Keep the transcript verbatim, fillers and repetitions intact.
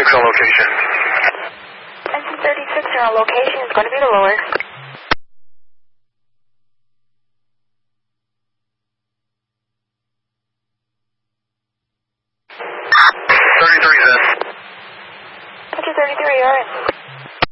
thirty-six on location. Engine thirty-six, you're on location. It's going to be the lower. thirty-three then. Engine thirty-three, you're in.